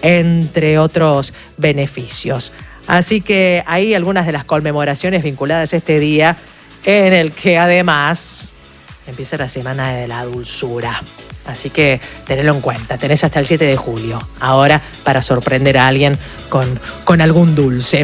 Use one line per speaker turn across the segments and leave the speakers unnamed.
entre otros beneficios. Así que ahí algunas de las conmemoraciones vinculadas a este día, en el que además empieza la Semana de la Dulzura. Así que tenedlo en cuenta, tenés hasta el 7 de julio, ahora para sorprender a alguien con algún dulce.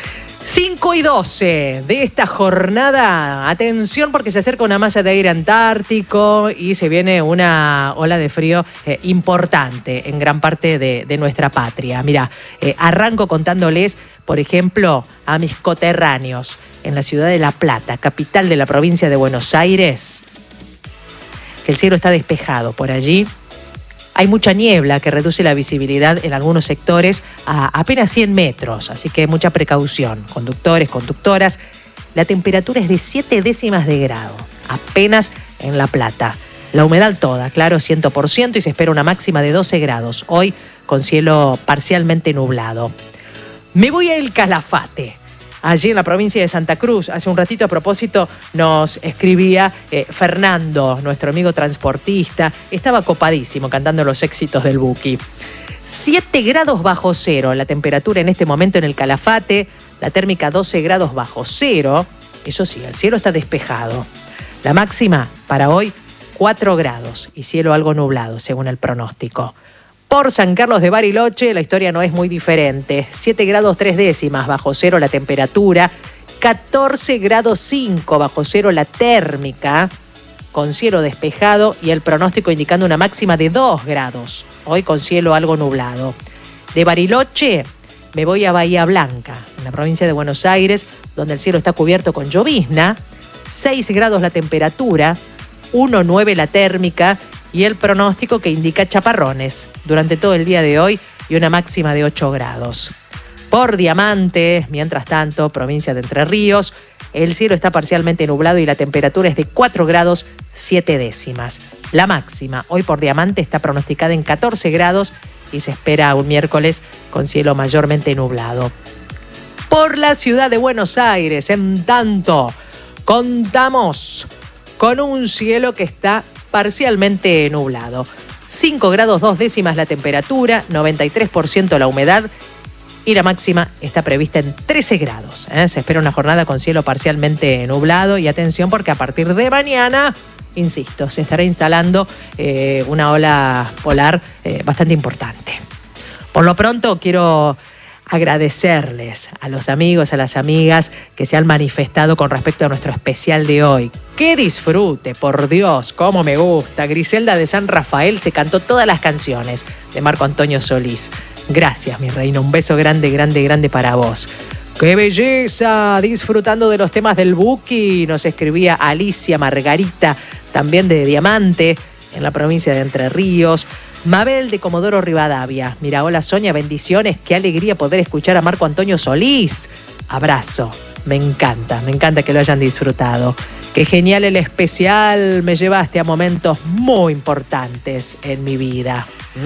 5:12 de esta jornada. Atención porque se acerca una masa de aire antártico y se viene una ola de frío importante en gran parte de nuestra patria. Mirá, arranco contándoles, por ejemplo, a mis coterráneos en la ciudad de La Plata, capital de la provincia de Buenos Aires, que el cielo está despejado por allí. Hay mucha niebla que reduce la visibilidad en algunos sectores a apenas 100 metros, así que mucha precaución. Conductores, conductoras. La temperatura es de 7 décimas de grado, apenas en La Plata. La humedad toda, claro, 100%, y se espera una máxima de 12 grados, hoy con cielo parcialmente nublado. Me voy a El Calafate. Allí en la provincia de Santa Cruz, hace un ratito a propósito nos escribía Fernando, nuestro amigo transportista, estaba copadísimo cantando los éxitos del Buki. 7 grados bajo cero la temperatura en este momento en El Calafate, la térmica 12 grados bajo cero, eso sí, el cielo está despejado. La máxima para hoy 4 grados y cielo algo nublado según el pronóstico. Por San Carlos de Bariloche la historia no es muy diferente. 7 grados 3 décimas bajo cero la temperatura, 14 grados 5 bajo cero la térmica, con cielo despejado y el pronóstico indicando una máxima de 2 grados, hoy con cielo algo nublado. De Bariloche me voy a Bahía Blanca, en la provincia de Buenos Aires, donde el cielo está cubierto con llovizna, 6 grados la temperatura, 1,9 la térmica, y el pronóstico que indica chaparrones durante todo el día de hoy y una máxima de 8 grados. Por Diamante, mientras tanto, provincia de Entre Ríos, el cielo está parcialmente nublado y la temperatura es de 4 grados 7 décimas. La máxima hoy por Diamante está pronosticada en 14 grados y se espera un miércoles con cielo mayormente nublado. Por la ciudad de Buenos Aires, en tanto, contamos con un cielo que está parcialmente nublado. 5 grados 2 décimas la temperatura, 93% la humedad y la máxima está prevista en 13 grados. Se espera una jornada con cielo parcialmente nublado y atención porque a partir de mañana, insisto, se estará instalando una ola polar bastante importante. Por lo pronto quiero agradecerles a los amigos, a las amigas que se han manifestado con respecto a nuestro especial de hoy. ¡Qué disfrute! Por Dios, cómo me gusta. Griselda de San Rafael se cantó todas las canciones de Marco Antonio Solís. Gracias, mi reina. Un beso grande, grande, grande para vos. ¡Qué belleza! Disfrutando de los temas del Buki, nos escribía Alicia Margarita, también de Diamante, en la provincia de Entre Ríos. Mabel de Comodoro Rivadavia. Mira, hola Sonia, bendiciones. Qué alegría poder escuchar a Marco Antonio Solís. Abrazo. Me encanta que lo hayan disfrutado. Qué genial el especial. Me llevaste a momentos muy importantes en mi vida.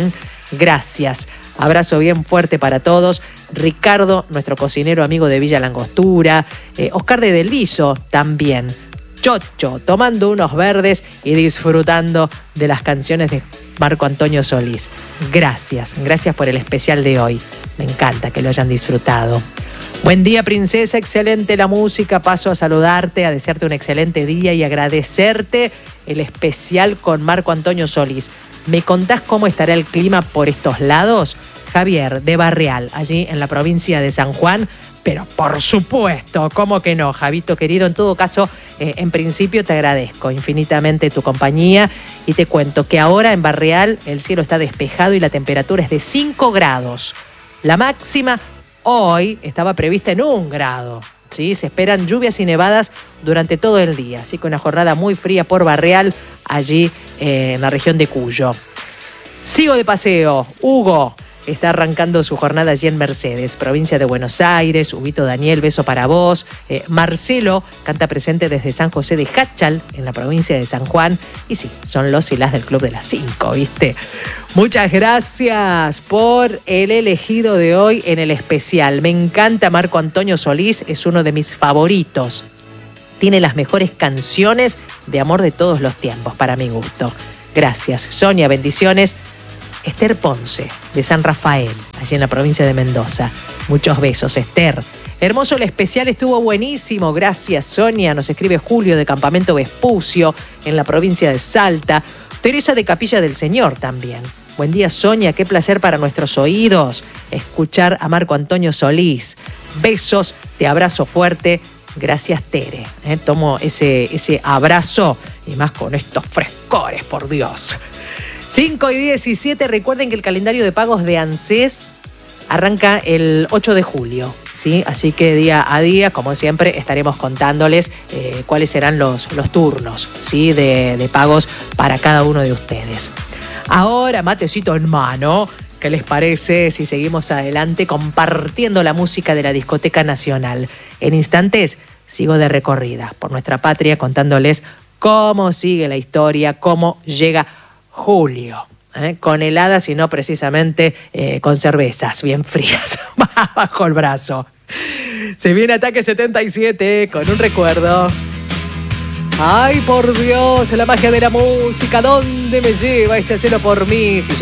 Gracias. Abrazo bien fuerte para todos. Ricardo, nuestro cocinero amigo de Villa Langostura. Oscar de Delviso también. Chocho, tomando unos verdes y disfrutando de las canciones de Marco Antonio Solís. Gracias por el especial de hoy. Me encanta que lo hayan disfrutado. Buen día, princesa, excelente la música. Paso a saludarte, a desearte un excelente día y agradecerte el especial con Marco Antonio Solís. ¿Me contás cómo estará el clima por estos lados? Javier, de Barreal, allí en la provincia de San Juan. Pero por supuesto, ¿cómo que no, Javito querido? En todo caso, en principio te agradezco infinitamente tu compañía y te cuento que ahora en Barreal el cielo está despejado y la temperatura es de 5 grados. La máxima hoy estaba prevista en 1 grado. ¿Sí? Se esperan lluvias y nevadas durante todo el día, así que una jornada muy fría por Barreal, allí en la región de Cuyo. Sigo de paseo. Hugo está arrancando su jornada allí en Mercedes, provincia de Buenos Aires. Huguito Daniel, beso para vos. Marcelo canta presente desde San José de Jáchal, en la provincia de San Juan. Y sí, son los y las del Club de las 5, ¿viste? Muchas gracias por el elegido de hoy en el especial. Me encanta Marco Antonio Solís, es uno de mis favoritos. Tiene las mejores canciones de amor de todos los tiempos, para mi gusto. Gracias, Sonia, bendiciones. Esther Ponce, de San Rafael, allí en la provincia de Mendoza. Muchos besos, Esther. Hermoso el especial, estuvo buenísimo. Gracias, Sonia. Nos escribe Julio de Campamento Vespucio, en la provincia de Salta. Teresa de Capilla del Señor también. Buen día, Sonia. Qué placer para nuestros oídos escuchar a Marco Antonio Solís. Besos, te abrazo fuerte. Gracias, Tere. Tomo ese abrazo y más con estos frescores, por Dios. 5:17. Recuerden que el calendario de pagos de ANSES arranca el 8 de julio. ¿Sí? Así que día a día, como siempre, estaremos contándoles cuáles serán los turnos, ¿sí? de pagos para cada uno de ustedes. Ahora, matecito en mano. ¿Qué les parece si seguimos adelante compartiendo la música de la Discoteca Nacional? En instantes sigo de recorrida por nuestra patria contándoles cómo sigue la historia, cómo llega julio. Con heladas y no precisamente con cervezas bien frías bajo el brazo. Se viene Ataque 77 con un recuerdo. Ay, por Dios, la magia de la música, ¿dónde me lleva este cielo por mí? Si